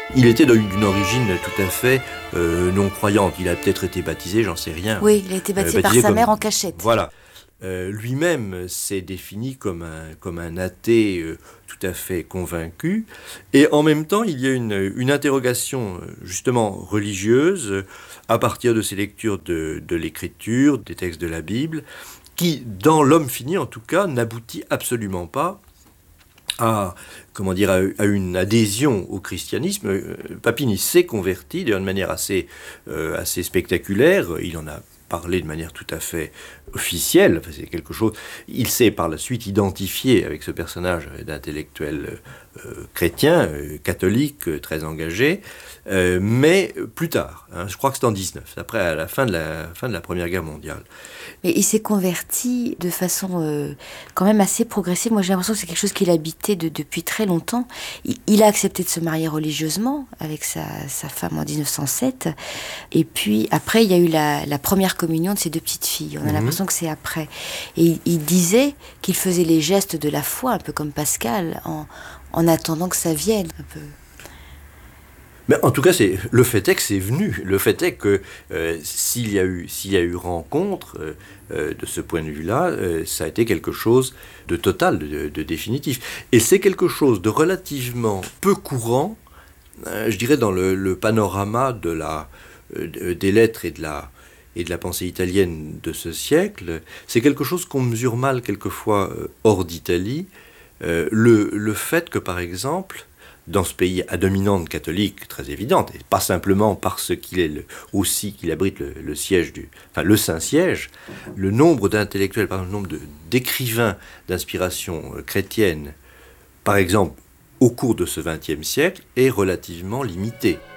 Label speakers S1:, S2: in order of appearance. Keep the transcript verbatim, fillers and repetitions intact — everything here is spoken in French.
S1: Il était d'une origine tout à fait euh, non-croyante. Il a peut-être été baptisé, j'en sais rien.
S2: Oui, il a été baptisé, euh, baptisé par sa
S1: comme...
S2: mère en cachette.
S1: Voilà. Euh, lui-même s'est défini comme un, comme un athée euh, tout à fait convaincu. Et en même temps, il y a une, une interrogation justement religieuse euh, à partir de ses lectures de, de l'écriture, des textes de la Bible, qui, dans L'Homme fini en tout cas, n'aboutit absolument pas à, comment dire, à, à une adhésion au christianisme. Euh, Papini s'est converti d'une manière assez, euh, assez spectaculaire. Il en a parlé de manière tout à fait officielle. Enfin, c'est quelque chose. Il s'est par la suite identifié avec ce personnage d'intellectuel euh, chrétien, euh, catholique, euh, très engagé, euh, mais plus tard. Hein, je crois que c'est en dix-neuf, après à la fin de la fin de la Première Guerre mondiale.
S2: Mais il s'est converti de façon euh, quand même assez progressive. Moi, j'ai l'impression que c'est quelque chose qu'il habitait de, depuis très longtemps. Il, il a accepté de se marier religieusement avec sa, sa femme en dix-neuf cent sept. Et puis, après, il y a eu la, la première communion de ses deux petites filles. On a mmh. l'impression que c'est après. Et il, il disait qu'il faisait les gestes de la foi, un peu comme Pascal, en, en attendant que ça vienne un peu.
S1: Mais en tout cas, c'est, le fait est que c'est venu. Le fait est que euh, s'il y a eu, s'il y a eu rencontre euh, euh, de ce point de vue-là, euh, ça a été quelque chose de total, de, de définitif. Et c'est quelque chose de relativement peu courant, euh, je dirais, dans le, le panorama de la, euh, des lettres et de la, et de la pensée italienne de ce siècle. C'est quelque chose qu'on mesure mal quelquefois euh, hors d'Italie. Euh, le, le fait que, par exemple, dans ce pays à dominante catholique très évidente, et pas simplement parce qu'il est le, aussi qu'il abrite le, le siège du, enfin le Saint-Siège, le nombre d'intellectuels, par exemple, le nombre de, d'écrivains d'inspiration chrétienne, par exemple, au cours de ce vingtième siècle, est relativement limité.